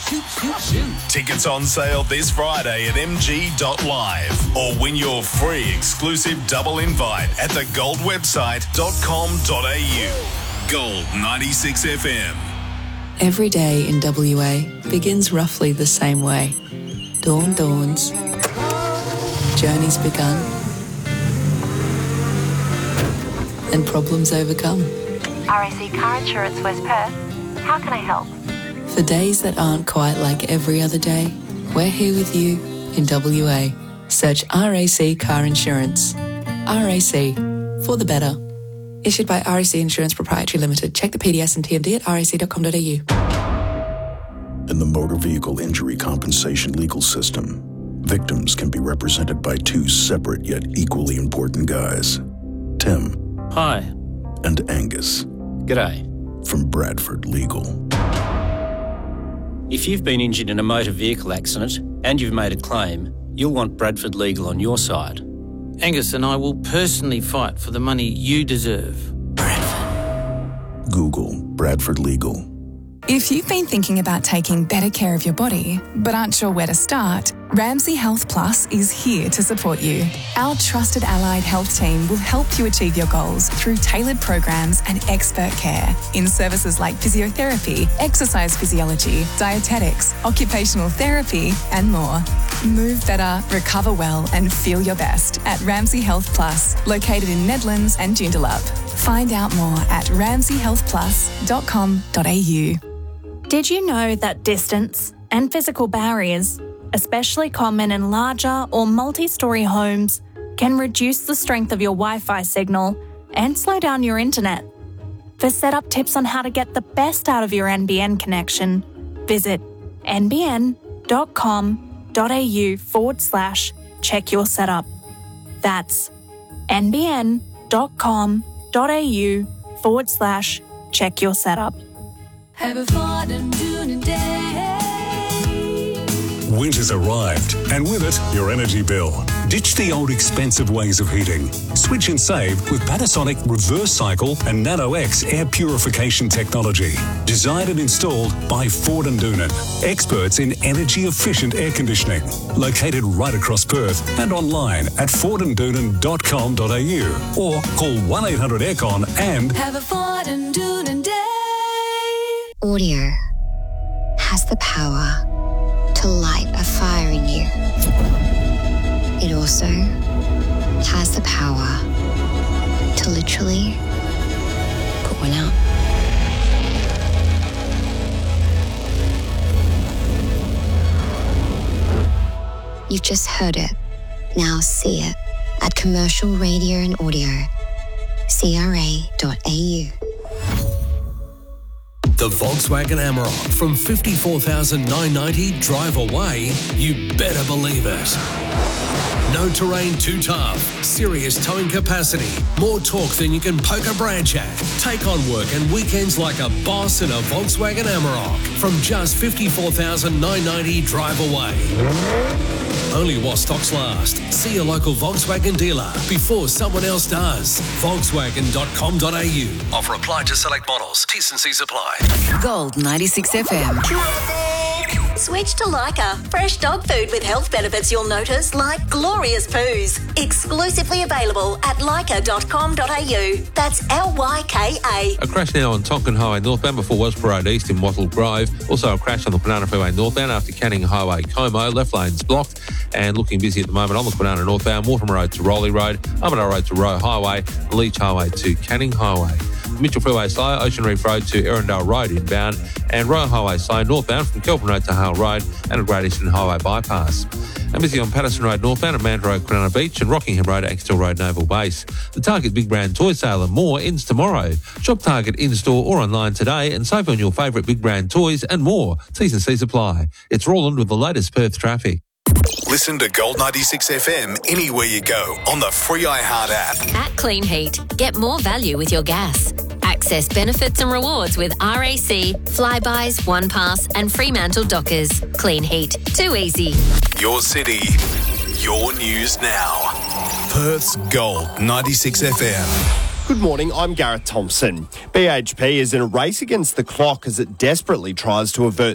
Tickets on sale this Friday at mg.live or win your free exclusive double invite at thegoldwebsite.com.au. Gold 96 FM. Every day in WA begins roughly the same way. Dawn dawns. Journey's begun. And problems overcome. RAC Car Insurance West Perth. How can I help? For days that aren't quite like every other day, we're here with you in WA. Search RAC Car Insurance. RAC, for the better. Issued by RAC Insurance Proprietary Limited. Check the PDS and TMD at rac.com.au. In the motor vehicle injury compensation legal system, victims can be represented by two separate yet equally important guys. Tim. Hi. And Angus. G'day. From Bradford Legal. If you've been injured in a motor vehicle accident and you've made a claim, you'll want Bradford Legal on your side. Angus and I will personally fight for the money you deserve. Bradford. Google Bradford Legal. If you've been thinking about taking better care of your body, but aren't sure where to start, Ramsay Health Plus is here to support you. Our trusted allied health team will help you achieve your goals through tailored programs and expert care in services like physiotherapy, exercise physiology, dietetics, occupational therapy, and more. Move better, recover well, and feel your best at Ramsay Health Plus, located in Nedlands and Joondalup. Find out more at ramsayhealthplus.com.au. Did you know that distance and physical barriers, especially common in larger or multi-storey homes, can reduce the strength of your Wi-Fi signal and slow down your internet? For setup tips on how to get the best out of your NBN connection, visit nbn.com.au/check your setup. That's nbn.com.au/check your setup. Have a fun and Doonan day. Winter's arrived, and with it, your energy bill. Ditch the old expensive ways of heating. Switch and save with Panasonic Reverse Cycle and Nano X air purification technology. Designed and installed by Ford and Doonan, experts in energy-efficient air conditioning. Located right across Perth and online at fordanddoonan.com.au or call 1-800-AIRCON and have a Ford and Doonan day. Audio has the power to light a fire in you. It also has the power to literally put one out. You've just heard it. Now see it at Commercial Radio and Audio, CRA.au. The Volkswagen Amarok from $54,990 drive away, you better believe it. No terrain too tough, serious towing capacity, more torque than you can poke a branch at. Take on work and weekends like a boss in a Volkswagen Amarok from just $54,990 drive away. Only while stocks last. See your local Volkswagen dealer before someone else does. Volkswagen.com.au. Offer applied to select models. T&Cs apply. Gold 96 FM. Switch to Lyca. Fresh dog food with health benefits you'll notice, like glorious poos. Exclusively available at lyca.com.au. That's LYKA. A crash now on Tonkin Highway northbound before Wellsborough Road East in Wattle Grove. Also a crash on the Kwinana Freeway northbound after Canning Highway Como. Left lane's blocked and looking busy at the moment on the Kwinana northbound. Mortimer Road to Rowley Road. Armadale Road to Roe Highway. Leach Highway to Canning Highway. Mitchell Freeway slow, Ocean Reef Road to Erindale Road inbound, and Royal Highway slow northbound from Kelvin Road to Hale Road and a Great Eastern Highway bypass. And busy on Patterson Road northbound at Mandurah Road, Kwinana Beach, and Rockingham Road, Axtell Road, Naval Base. The Target Big Brand Toy Sale and more ends tomorrow. Shop Target in-store or online today and save on your favourite Big Brand toys and more. T&Cs apply. It's Roland with the latest Perth traffic. Listen to Gold 96 FM anywhere you go on the free iHeart app. At Clean Heat, get more value with your gas. Access benefits and rewards with RAC, Flybys, OnePass and Fremantle Dockers. Clean Heat. Too easy. Your city, your news now. Perth's Gold 96 FM. Good morning, I'm Gareth Thompson. BHP is in a race against the clock as it desperately tries to avert